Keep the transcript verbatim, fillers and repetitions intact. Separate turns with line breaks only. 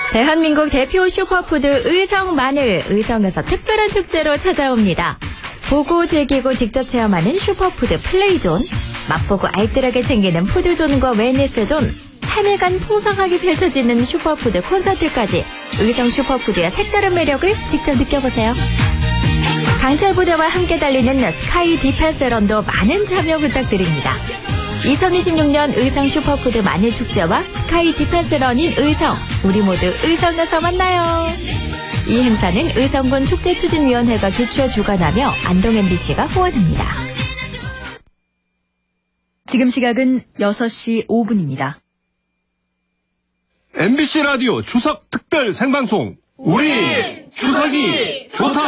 대한민국 대표 슈퍼푸드 의성 마늘, 의성에서 특별한 축제로 찾아옵니다. 보고 즐기고 직접 체험하는 슈퍼푸드 플레이존, 맛보고 알뜰하게 챙기는 푸드존과 웰니스존, 삼 일간 풍성하게 펼쳐지는 슈퍼푸드 콘서트까지 의성 슈퍼푸드의 색다른 매력을 직접 느껴보세요. 강철 부대와 함께 달리는 스카이 디펜스런도 많은 참여 부탁드립니다. 이천이십육 년 의성 슈퍼푸드 마늘축제와 스카이 디펜스런인 의성, 우리 모두 의성에서 만나요. 이 행사는 의성군 축제추진위원회가 주최 주관하며 안동 엠비씨가 후원합니다. 지금 시각은 여섯 시 오 분입니다.
엠비씨 라디오 추석 특별 생방송 우리 추석이 좋다.